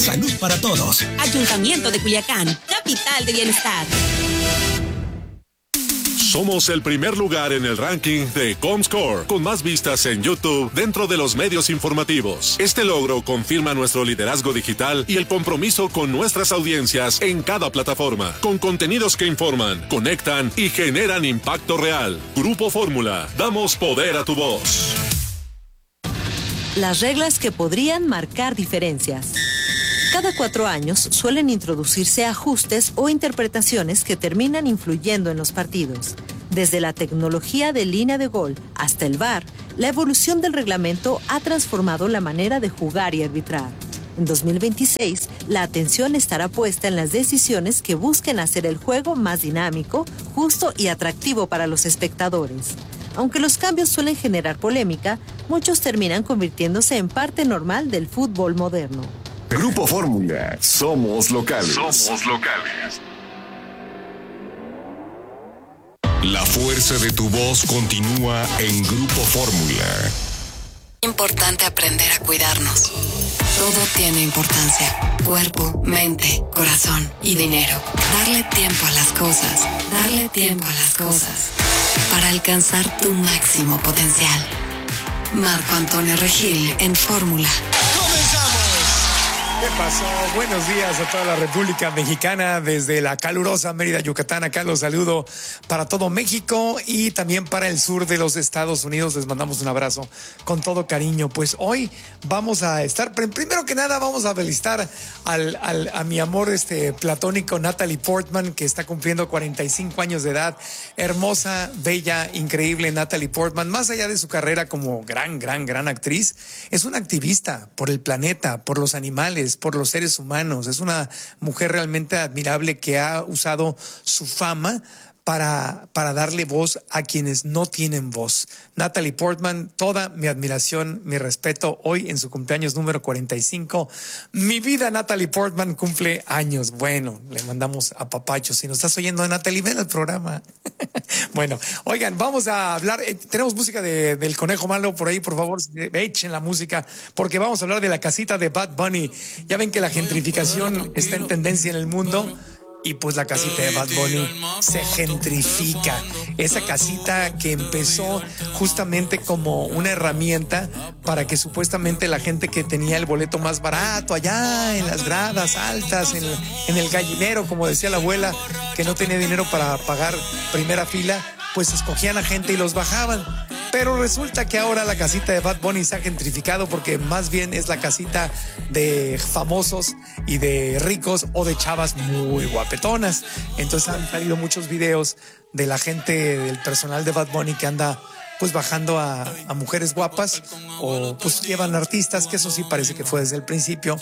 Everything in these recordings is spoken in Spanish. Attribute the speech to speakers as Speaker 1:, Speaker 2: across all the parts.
Speaker 1: Salud para todos.
Speaker 2: Ayuntamiento de Culiacán, capital de bienestar.
Speaker 3: Somos el primer lugar en el ranking de Comscore, con más vistas en YouTube dentro de los medios informativos. Este logro confirma nuestro liderazgo digital y el compromiso con nuestras audiencias en cada plataforma, con contenidos que informan, conectan y generan impacto real. Grupo Fórmula, damos poder a tu voz.
Speaker 4: Las reglas que podrían marcar diferencias. Cada 4 años suelen introducirse ajustes o interpretaciones que terminan influyendo en los partidos. Desde la tecnología de línea de gol hasta el VAR, la evolución del reglamento ha transformado la manera de jugar y arbitrar. En 2026, la atención estará puesta en las decisiones que busquen hacer el juego más dinámico, justo y atractivo para los espectadores. Aunque los cambios suelen generar polémica, muchos terminan convirtiéndose en parte normal del fútbol moderno.
Speaker 5: Grupo Fórmula, somos locales.
Speaker 3: Somos locales.
Speaker 5: La fuerza de tu voz continúa en Grupo Fórmula.
Speaker 6: Importante aprender a cuidarnos. Todo tiene importancia. Cuerpo, mente, corazón y dinero. Darle tiempo a las cosas. Darle tiempo a las cosas. Para alcanzar tu máximo potencial. Marco Antonio Regil en Fórmula.
Speaker 7: ¿Qué pasó? Buenos días a toda la República Mexicana desde la calurosa Mérida, Yucatán. Acá los saludo para todo México y también para el sur de los Estados Unidos. Les mandamos un abrazo con todo cariño. Pues hoy vamos a estar, primero que nada vamos a felicitar a mi amor platónico Natalie Portman, que está cumpliendo 45 años de edad. Hermosa, bella, increíble Natalie Portman. Más allá de su carrera como gran actriz, es una activista por el planeta, por los animales, por los seres humanos. Es una mujer realmente admirable que ha usado su fama para darle voz a quienes no tienen voz. Natalie Portman, toda mi admiración, mi respeto, hoy en su cumpleaños número 45. Mi vida, Natalie Portman, cumple años. Bueno, le mandamos a papachos. Si nos estás oyendo, Natalie, ven al programa. Bueno, oigan, vamos a hablar, tenemos música del Conejo Malo por ahí, por favor, echen la música, porque vamos a hablar de la casita de Bad Bunny. Ya ven que la gentrificación está en tendencia en el mundo. Y pues la casita de Bad Bunny se gentrifica. Esa casita que empezó justamente como una herramienta para que supuestamente la gente que tenía el boleto más barato allá en las gradas altas, en el gallinero, como decía la abuela, que no tenía dinero para pagar primera fila, pues escogían a gente y los bajaban. Pero resulta que ahora la casita de Bad Bunny se ha gentrificado porque más bien es la casita de famosos y de ricos o de chavas muy guapetonas. Entonces han salido muchos videos de la gente, del personal de Bad Bunny que anda pues bajando a mujeres guapas o pues llevan artistas, que eso sí parece que fue desde el principio,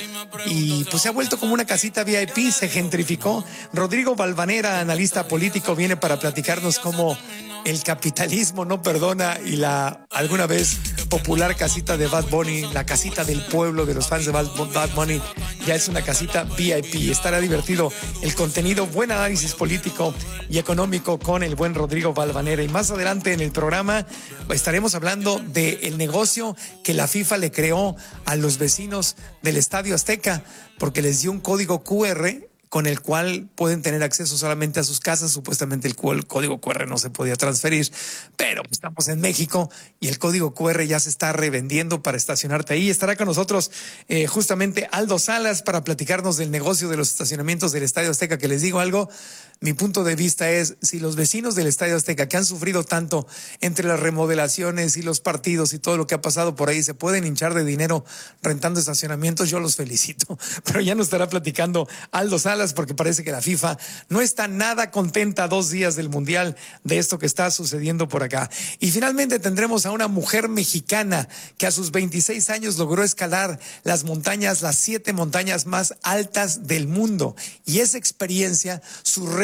Speaker 7: y pues se ha vuelto como una casita VIP, se gentrificó. Rodrigo Valvanera, analista político, viene para platicarnos cómo el capitalismo no perdona y la alguna vez popular casita de Bad Bunny, la casita del pueblo de los fans de Bad Bunny, ya es una casita VIP. Estará divertido el contenido, buen análisis político y económico con el buen Rodrigo Valvanera. Y más adelante en el programa estaremos hablando del negocio que la FIFA le creó a los vecinos del Estadio Azteca, porque les dio un código QR con el cual pueden tener acceso solamente a sus casas. Supuestamente el código QR no se podía transferir, pero estamos en México y el código QR ya se está revendiendo para estacionarte ahí. Estará con nosotros justamente Aldo Salas para platicarnos del negocio de los estacionamientos del Estadio Azteca, que les digo algo, mi punto de vista es, si los vecinos del Estadio Azteca, que han sufrido tanto entre las remodelaciones y los partidos y todo lo que ha pasado por ahí, se pueden hinchar de dinero rentando estacionamientos, yo los felicito. Pero ya nos estará platicando Aldo Salas, porque parece que la FIFA no está nada contenta a 2 días del Mundial de esto que está sucediendo por acá. Y finalmente tendremos a una mujer mexicana que a sus 26 años logró escalar las montañas, las 7 montañas más altas del mundo. Y esa experiencia, sus retos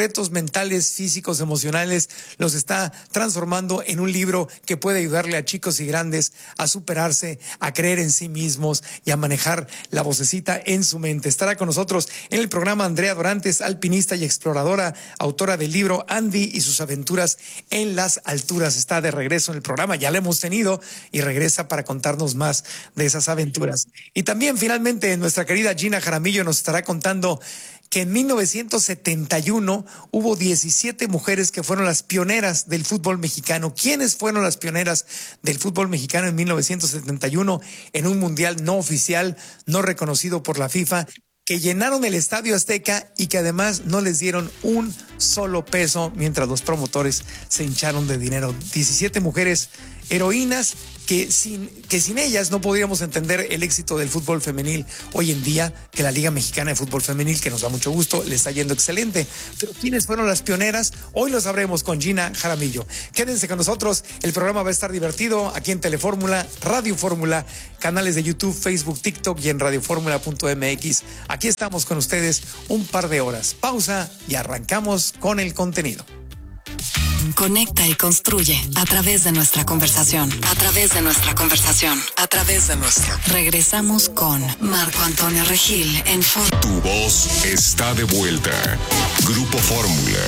Speaker 7: retos mentales, físicos, emocionales, los está transformando en un libro que puede ayudarle a chicos y grandes a superarse, a creer en sí mismos y a manejar la vocecita en su mente. Estará con nosotros en el programa Andrea Dorantes, alpinista y exploradora, autora del libro Andy y sus aventuras en las alturas. Está de regreso en el programa, ya la hemos tenido y regresa para contarnos más de esas aventuras. Y también finalmente nuestra querida Gina Jaramillo nos estará contando que en 1971 hubo 17 mujeres que fueron las pioneras del fútbol mexicano. ¿Quiénes fueron las pioneras del fútbol mexicano en 1971 en un mundial no oficial, no reconocido por la FIFA, que llenaron el Estadio Azteca y que además no les dieron un solo peso mientras los promotores se hincharon de dinero? 17 mujeres heroínas que sin ellas no podríamos entender el éxito del fútbol femenil hoy en día, que la Liga Mexicana de Fútbol Femenil, que nos da mucho gusto, le está yendo excelente. Pero ¿quiénes fueron las pioneras? Hoy lo sabremos con Gina Jaramillo. Quédense con nosotros, el programa va a estar divertido aquí en Telefórmula, Radio Fórmula, canales de YouTube, Facebook, TikTok y en radioformula.mx. Aquí estamos con ustedes un par de horas. Pausa y arrancamos con el contenido.
Speaker 6: Conecta y construye a través de nuestra conversación. A través de nuestra conversación. A través de nuestra. Regresamos con Marco Antonio Regil en Fórmula.
Speaker 5: Tu voz está de vuelta. Grupo Fórmula.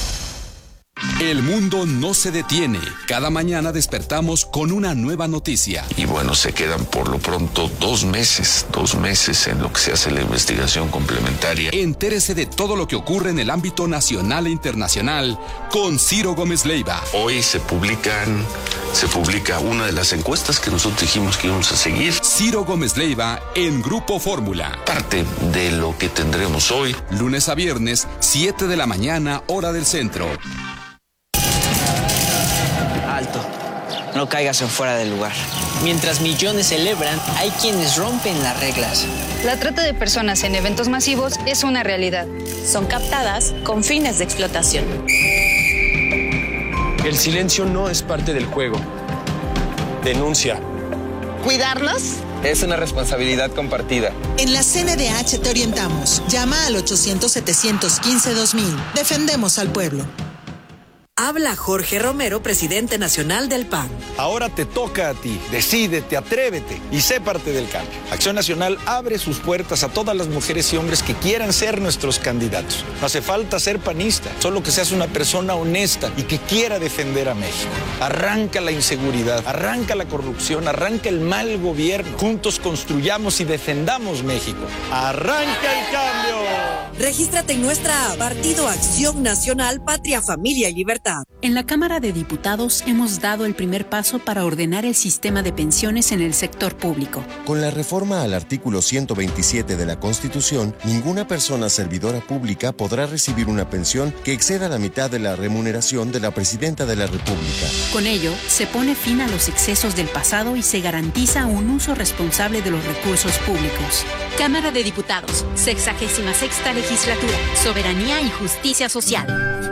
Speaker 1: El mundo no se detiene. Cada mañana despertamos con una nueva noticia.
Speaker 8: Y bueno, se quedan por lo pronto 2 meses en lo que se hace la investigación complementaria.
Speaker 1: Entérese de todo lo que ocurre en el ámbito nacional e internacional con Ciro Gómez Leiva.
Speaker 8: Hoy se publica una de las encuestas que nosotros dijimos que íbamos a seguir.
Speaker 1: Ciro Gómez Leiva en Grupo Fórmula.
Speaker 8: Parte de lo que tendremos hoy.
Speaker 1: Lunes a viernes, 7 de la mañana, hora del centro.
Speaker 9: Alto, no caigas en fuera del lugar. Mientras millones celebran, hay quienes rompen las reglas.
Speaker 10: La trata de personas en eventos masivos es una realidad.
Speaker 2: Son captadas con fines de explotación.
Speaker 11: El silencio no es parte del juego. Denuncia.
Speaker 12: ¿Cuidarlos?
Speaker 11: Es una responsabilidad compartida.
Speaker 12: En la CNDH te orientamos. Llama al 800-715-2000. Defendemos al pueblo.
Speaker 13: Habla Jorge Romero, presidente nacional del PAN.
Speaker 14: Ahora te toca a ti. Decídete, atrévete y sé parte del cambio. Acción Nacional abre sus puertas a todas las mujeres y hombres que quieran ser nuestros candidatos. No hace falta ser panista, solo que seas una persona honesta y que quiera defender a México. Arranca la inseguridad, arranca la corrupción, arranca el mal gobierno. Juntos construyamos y defendamos México. ¡Arranca el cambio!
Speaker 13: Regístrate en nuestra Partido Acción Nacional, Patria, Familia y Libertad.
Speaker 15: En la Cámara de Diputados hemos dado el primer paso para ordenar el sistema de pensiones en el sector público.
Speaker 16: Con la reforma al artículo 127 de la Constitución, ninguna persona servidora pública podrá recibir una pensión que exceda la mitad de la remuneración de la Presidenta de la República.
Speaker 15: Con ello, se pone fin a los excesos del pasado y se garantiza un uso responsable de los recursos públicos.
Speaker 17: Cámara de Diputados, 66ª Legislatura, Soberanía y Justicia Social.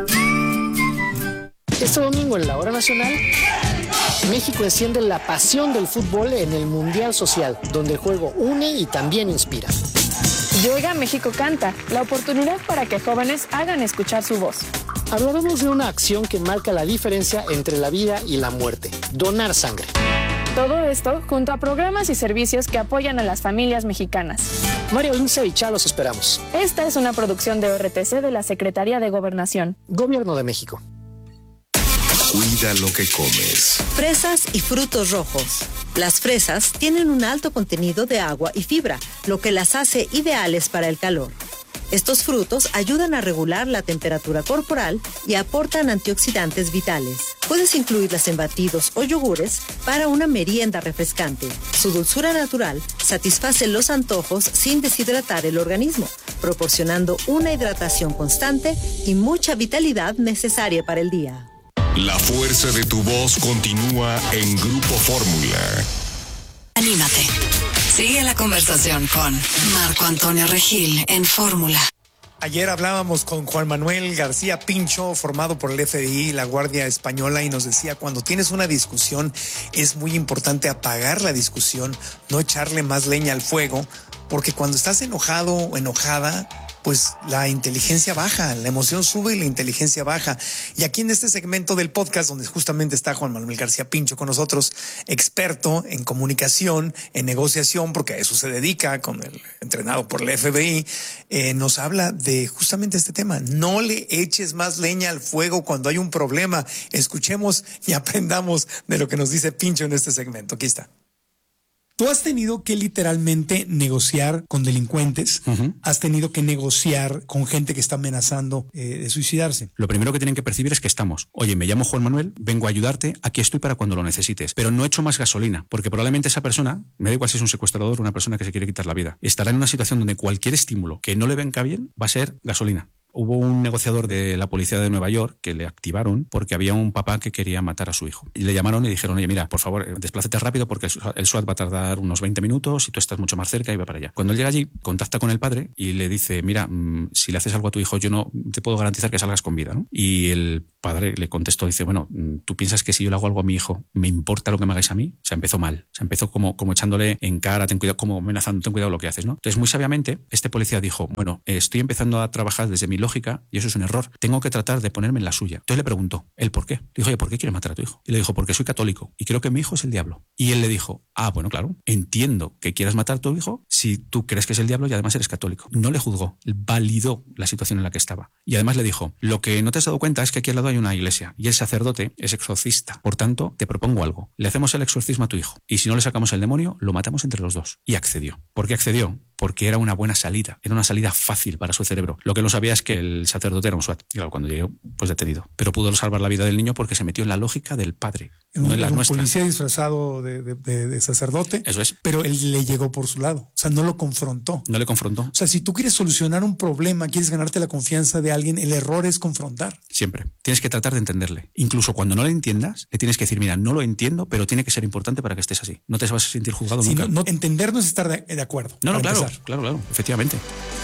Speaker 18: Este domingo en la Hora Nacional, México enciende la pasión del fútbol en el Mundial Social, donde el juego une y también inspira.
Speaker 19: Llega México Canta, la oportunidad para que jóvenes hagan escuchar su voz.
Speaker 18: Hablaremos de una acción que marca la diferencia entre la vida y la muerte: donar sangre.
Speaker 19: Todo esto junto a programas y servicios que apoyan a las familias mexicanas.
Speaker 18: Mario Lince y Cha, los esperamos.
Speaker 19: Esta es una producción de ORTC de la Secretaría de Gobernación.
Speaker 18: Gobierno de México.
Speaker 5: Cuida lo que comes.
Speaker 4: Fresas y frutos rojos. Las fresas tienen un alto contenido de agua y fibra, lo que las hace ideales para el calor. Estos frutos ayudan a regular la temperatura corporal y aportan antioxidantes vitales. Puedes incluirlas en batidos o yogures para una merienda refrescante. Su dulzura natural satisface los antojos sin deshidratar el organismo, proporcionando una hidratación constante y mucha vitalidad necesaria para el día.
Speaker 5: La fuerza de tu voz continúa en Grupo Fórmula.
Speaker 6: Anímate. Sigue la conversación con Marco Antonio Regil en Fórmula.
Speaker 7: Ayer hablábamos con Juan Manuel García Pincho, formado por el FBI, la Guardia Española, y nos decía: cuando tienes una discusión es muy importante apagar la discusión, no echarle más leña al fuego, porque cuando estás enojado o enojada, pues la inteligencia baja, la emoción sube y la inteligencia baja. Y aquí en este segmento del podcast, donde justamente está Juan Manuel García Pincho con nosotros, experto en comunicación, en negociación, porque a eso se dedica, entrenado por el FBI, nos habla de justamente este tema. No le eches más leña al fuego cuando hay un problema. Escuchemos y aprendamos de lo que nos dice Pincho en este segmento. Aquí está.
Speaker 20: Tú has tenido que literalmente negociar con delincuentes, has tenido que negociar con gente que está amenazando de suicidarse.
Speaker 21: Lo primero que tienen que percibir es que estamos. Oye, me llamo Juan Manuel, vengo a ayudarte, aquí estoy para cuando lo necesites. Pero no echo más gasolina, porque probablemente esa persona, me da igual si es un secuestrador o una persona que se quiere quitar la vida, estará en una situación donde cualquier estímulo que no le venga bien va a ser gasolina. Hubo un negociador de la policía de Nueva York que le activaron porque había un papá que quería matar a su hijo. Y le llamaron y dijeron, oye, mira, por favor, desplácate rápido porque el SWAT va a tardar unos 20 minutos y tú estás mucho más cerca y va para allá. Cuando él llega allí, contacta con el padre y le dice, mira, si le haces algo a tu hijo, yo no te puedo garantizar que salgas con vida, ¿no? Y el padre le contestó, dice, bueno, ¿tú piensas que si yo le hago algo a mi hijo, me importa lo que me hagáis a mí? O sea, empezó mal. O sea, empezó como echándole en cara, ten cuidado, como amenazando, ten cuidado lo que haces, ¿no? Entonces, muy sabiamente, este policía dijo, bueno, estoy empezando a trabajar desde mi lógica y eso es un error. Tengo que tratar de ponerme en la suya. Entonces le preguntó, ¿el por qué? Le dijo, oye, ¿por qué quieres matar a tu hijo? Y le dijo, porque soy católico y creo que mi hijo es el diablo. Y él le dijo, bueno, claro, entiendo que quieras matar a tu hijo si tú crees que es el diablo y además eres católico. No le juzgó, validó la situación en la que estaba. Y además le dijo, lo que no te has dado cuenta es que aquí al lado hay una iglesia y el sacerdote es exorcista. Por tanto, te propongo algo. Le hacemos el exorcismo a tu hijo y si no le sacamos el demonio, lo matamos entre los dos. Y accedió. ¿Por qué accedió? Porque era una buena salida. Era una salida fácil para su cerebro. Lo que no sabía es que el sacerdote era un SWAT. Y claro, cuando llegó, pues detenido. Pero pudo salvar la vida del niño porque se metió en la lógica del padre. No en la nuestra.
Speaker 20: Un policía disfrazado de sacerdote.
Speaker 21: Eso es.
Speaker 20: Pero él le llegó por su lado. O sea, no lo confrontó.
Speaker 21: No le confrontó.
Speaker 20: O sea, si tú quieres solucionar un problema, quieres ganarte la confianza de alguien, el error es confrontar.
Speaker 21: Siempre. Tienes que tratar de entenderle. Incluso cuando no le entiendas, le tienes que decir, mira, no lo entiendo, pero tiene que ser importante para que estés así. No te vas a sentir juzgado nunca.
Speaker 20: No, entender no es estar de acuerdo.
Speaker 21: No, claro. Efectivamente.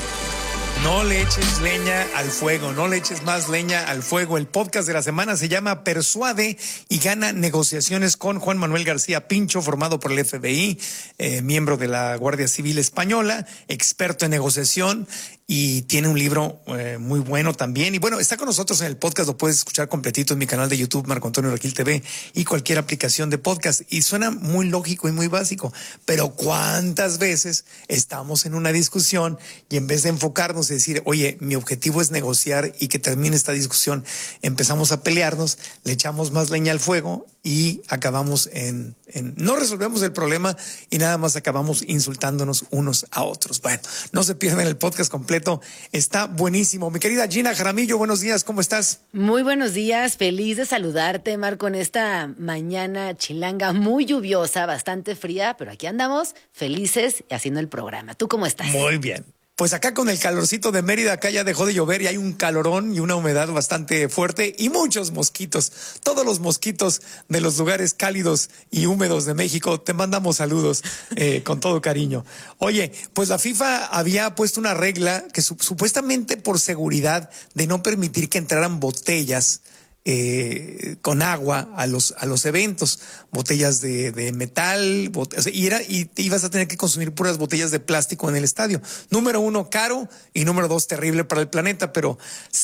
Speaker 7: No le eches leña al fuego, no le eches más leña al fuego. El podcast de la semana se llama Persuade y gana negociaciones con Juan Manuel García Pincho, formado por el FBI, miembro de la Guardia Civil Española, experto en negociación y tiene un libro muy bueno también. Y bueno, está con nosotros en el podcast, lo puedes escuchar completito en mi canal de YouTube, Marco Antonio Regil TV y cualquier aplicación de podcast. Y suena muy lógico y muy básico, pero ¿cuántas veces estamos en una discusión y en vez de enfocarnos y decir, oye, mi objetivo es negociar y que termine esta discusión, empezamos a pelearnos, le echamos más leña al fuego y acabamos no resolvemos el problema y nada más acabamos insultándonos unos a otros? Bueno, no se pierdan el podcast completo, está buenísimo. Mi querida Gina Jaramillo, buenos días, ¿cómo estás?
Speaker 22: Muy buenos días, feliz de saludarte, Marco, en esta mañana chilanga muy lluviosa, bastante fría, pero aquí andamos felices haciendo el programa. ¿Tú cómo estás?
Speaker 7: Muy bien. Pues acá con el calorcito de Mérida, acá ya dejó de llover y hay un calorón y una humedad bastante fuerte y muchos mosquitos. Todos los mosquitos de los lugares cálidos y húmedos de México, te mandamos saludos con todo cariño. Oye, pues la FIFA había puesto una regla que supuestamente por seguridad de no permitir que entraran botellas con agua a los eventos, botellas de metal, y ibas a tener que consumir puras botellas de plástico en el estadio. Número 1, caro, y número 2, terrible para el planeta, pero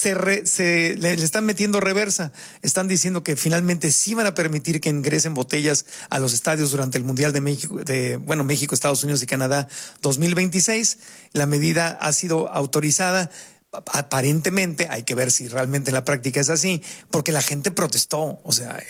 Speaker 7: le están metiendo reversa. Están diciendo que finalmente sí van a permitir que ingresen botellas a los estadios durante el Mundial de México, Estados Unidos y Canadá 2026. La medida ha sido autorizada. Aparentemente, hay que ver si realmente en la práctica es así, porque la gente protestó. O sea,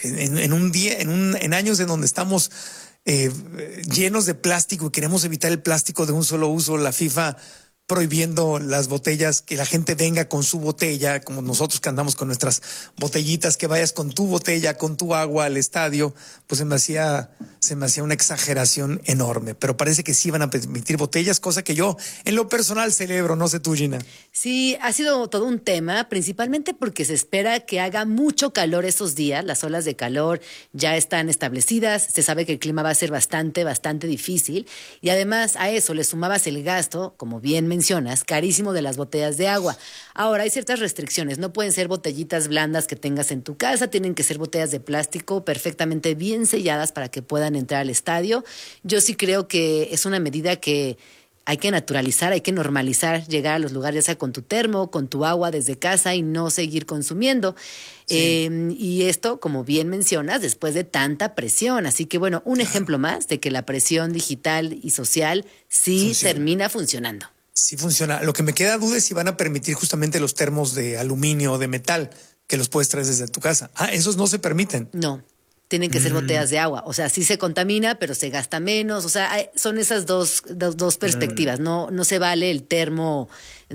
Speaker 7: en años en donde estamos llenos de plástico y queremos evitar el plástico de un solo uso, la FIFA prohibiendo las botellas, que la gente venga con su botella, como nosotros que andamos con nuestras botellitas, que vayas con tu botella, con tu agua al estadio, pues se me hacía una exageración enorme. Pero parece que sí van a permitir botellas, cosa que yo en lo personal celebro, no sé tú, Gina.
Speaker 22: Sí, ha sido todo un tema, principalmente porque se espera que haga mucho calor estos días. Las olas de calor ya están establecidas, se sabe que el clima va a ser bastante difícil y además a eso le sumabas el gasto, como bien mencionas, carísimo de las botellas de agua. Ahora hay ciertas restricciones, no pueden ser botellitas blandas que tengas en tu casa, tienen que ser botellas de plástico perfectamente bien selladas para que puedan entrar al estadio. Yo sí creo que es una medida que hay que naturalizar, hay que normalizar llegar a los lugares, ya sea con tu termo, con tu agua desde casa y no seguir consumiendo. Sí. Y esto, como bien mencionas, después de tanta presión. Así que, bueno, un ejemplo más de que la presión digital y social sí termina funcionando.
Speaker 7: Sí funciona. Lo que me queda duda es si van a permitir justamente los termos de aluminio o de metal que los puedes traer desde tu casa. Esos no se permiten.
Speaker 22: No. Tienen que ser botellas de agua. O sea, sí se contamina, pero se gasta menos. O sea, son esas dos perspectivas. No se vale el termo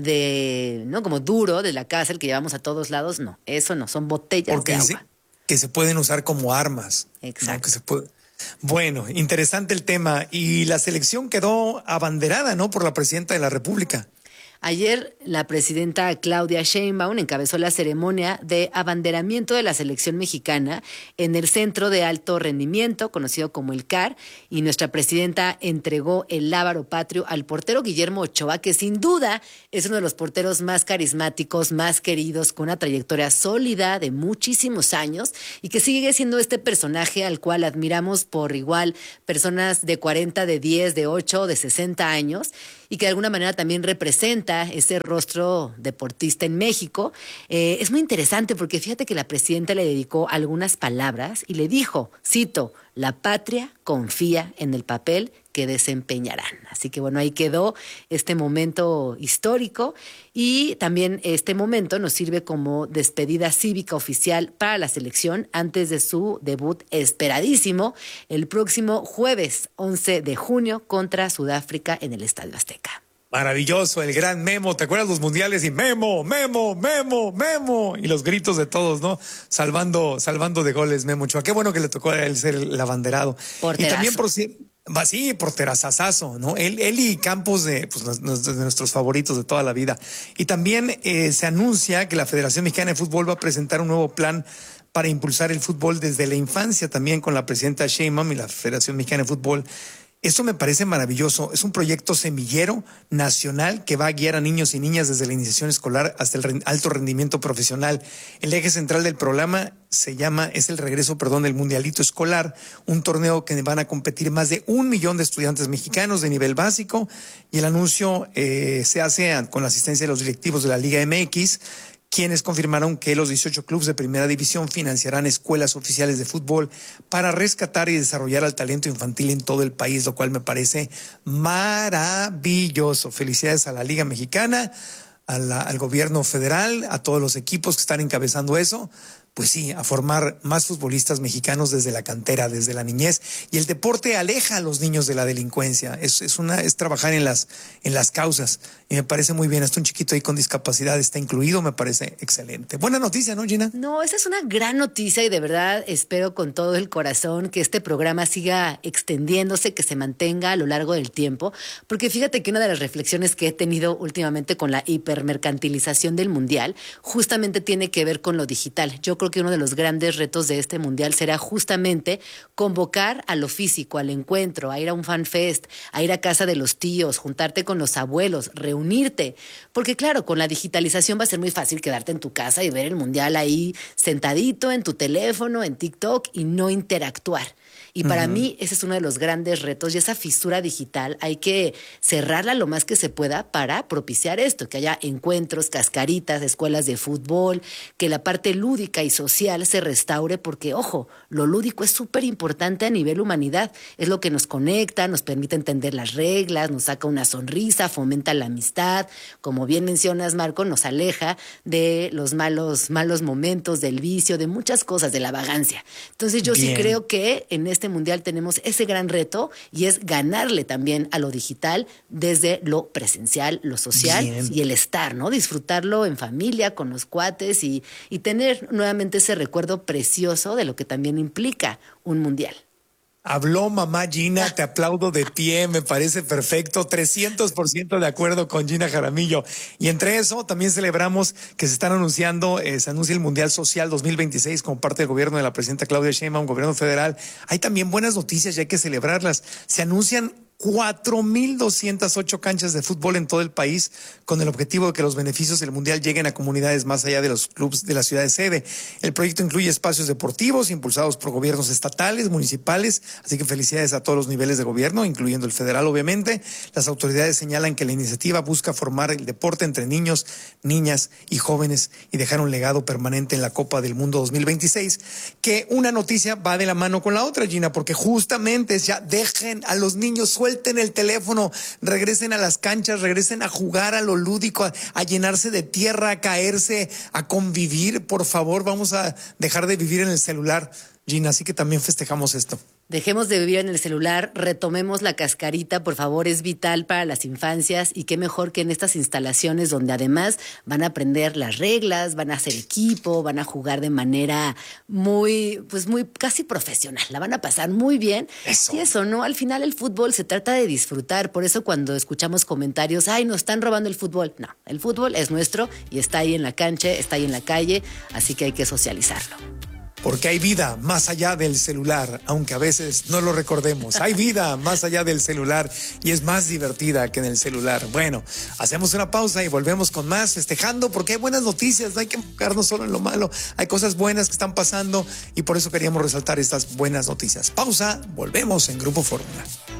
Speaker 22: como duro de la casa, el que llevamos a todos lados. No, eso no. Son botellas de agua.
Speaker 7: Que se pueden usar como armas.
Speaker 22: Exacto.
Speaker 7: ¿No? Que se puede... Bueno, interesante el tema. Y la selección quedó abanderada, ¿no? Por la presidenta de la República.
Speaker 22: Ayer la presidenta Claudia Sheinbaum encabezó la ceremonia de abanderamiento de la selección mexicana en el Centro de Alto Rendimiento, conocido como el CAR, y nuestra presidenta entregó el lábaro patrio al portero Guillermo Ochoa, que sin duda es uno de los porteros más carismáticos, más queridos, con una trayectoria sólida de muchísimos años y que sigue siendo este personaje al cual admiramos por igual personas de 40, de 10, de 8, de 60 años y que de alguna manera también representa ese rostro deportista en México. Es muy interesante porque fíjate que la presidenta le dedicó algunas palabras y le dijo, cito, la patria confía en el papel que desempeñarán. Así que bueno, ahí quedó este momento histórico y también este momento nos sirve como despedida cívica oficial para la selección antes de su debut esperadísimo el próximo jueves 11 de junio contra Sudáfrica en el Estadio Azteca.
Speaker 7: Maravilloso, el gran Memo. ¿Te acuerdas los mundiales? Y Memo, Memo, Memo, Memo. Y los gritos de todos, ¿no? Salvando de goles, Memo Ochoa. Qué bueno que le tocó a él ser el abanderado.
Speaker 22: Porterazo.
Speaker 7: Y también porterazazazo, ¿no? Él y Campos de nuestros favoritos de toda la vida. Y también se anuncia que la Federación Mexicana de Fútbol va a presentar un nuevo plan para impulsar el fútbol desde la infancia, también con la presidenta Sheinbaum y la Federación Mexicana de Fútbol. Esto me parece maravilloso. Es un proyecto semillero nacional que va a guiar a niños y niñas desde la iniciación escolar hasta el alto rendimiento profesional. El eje central del programa es el regreso, del Mundialito Escolar, un torneo que van a competir más de 1 millón de estudiantes mexicanos de nivel básico, y el anuncio se hace con la asistencia de los directivos de la Liga MX, quienes confirmaron que los 18 clubes de primera división financiarán escuelas oficiales de fútbol para rescatar y desarrollar al talento infantil en todo el país, lo cual me parece maravilloso. Felicidades a la Liga Mexicana, al gobierno federal, a todos los equipos que están encabezando eso. Pues sí, a formar más futbolistas mexicanos desde la cantera, desde la niñez. Y el deporte aleja a los niños de la delincuencia. Es trabajar en las causas. Y me parece muy bien. Hasta un chiquito ahí con discapacidad está incluido. Me parece excelente. Buena noticia, ¿no, Gina?
Speaker 22: No, esa es una gran noticia y de verdad espero con todo el corazón que este programa siga extendiéndose, que se mantenga a lo largo del tiempo. Porque fíjate que una de las reflexiones que he tenido últimamente con la hipermercantilización del mundial justamente tiene que ver con lo digital. Yo creo que uno de los grandes retos de este mundial será justamente convocar a lo físico, al encuentro, a ir a un fan fest, a ir a casa de los tíos, juntarte con los abuelos, reunirte. Porque claro, con la digitalización va a ser muy fácil quedarte en tu casa y ver el mundial ahí sentadito en tu teléfono, en TikTok y no interactuar. Y para mí ese es uno de los grandes retos y esa fisura digital hay que cerrarla lo más que se pueda para propiciar esto, que haya encuentros, cascaritas, escuelas de fútbol, que la parte lúdica y social se restaure porque, ojo, lo lúdico es súper importante a nivel humanidad. Es lo que nos conecta, nos permite entender las reglas, nos saca una sonrisa, fomenta la amistad. Como bien mencionas, Marco, nos aleja de los malos momentos, del vicio, de muchas cosas, de la vagancia. Entonces yo sí creo que en este mundial tenemos ese gran reto y es ganarle también a lo digital desde lo presencial, lo social y el estar, ¿no? Disfrutarlo en familia, con los cuates y tener nuevamente ese recuerdo precioso de lo que también implica un mundial.
Speaker 7: Habló mamá Gina, te aplaudo de pie, me parece perfecto, 300% de acuerdo con Gina Jaramillo. Y entre eso también celebramos que se anuncia el Mundial Social 2026 como parte del gobierno de la presidenta Claudia Sheinbaum, gobierno federal. Hay también buenas noticias y hay que celebrarlas. Se anuncian 4,208 canchas de fútbol en todo el país, con el objetivo de que los beneficios del Mundial lleguen a comunidades más allá de los clubes de la ciudad de sede. El proyecto incluye espacios deportivos impulsados por gobiernos estatales, municipales, así que felicidades a todos los niveles de gobierno, incluyendo el federal, obviamente. Las autoridades señalan que la iniciativa busca formar el deporte entre niños, niñas y jóvenes y dejar un legado permanente en la Copa del Mundo 2026, que una noticia va de la mano con la otra, Gina, porque justamente ya dejen a los niños, suelten el teléfono, regresen a las canchas, regresen a jugar a lo lúdico, a llenarse de tierra, a caerse, a convivir. Por favor, vamos a dejar de vivir en el celular, Gina, así que también festejamos esto.
Speaker 22: Dejemos de vivir en el celular, retomemos la cascarita, por favor, es vital para las infancias y qué mejor que en estas instalaciones donde además van a aprender las reglas, van a hacer equipo, van a jugar de manera muy casi profesional, la van a pasar muy bien. Y eso, ¿no? Al final el fútbol se trata de disfrutar, por eso cuando escuchamos comentarios, ay, nos están robando el fútbol. No, el fútbol es nuestro y está ahí en la cancha, está ahí en la calle, así que hay que socializarlo.
Speaker 7: Porque hay vida más allá del celular, aunque a veces no lo recordemos. Hay vida más allá del celular y es más divertida que en el celular. Bueno, hacemos una pausa y volvemos con más festejando porque hay buenas noticias, no hay que enfocarnos solo en lo malo. Hay cosas buenas que están pasando y por eso queríamos resaltar estas buenas noticias. Pausa, volvemos en Grupo Fórmula.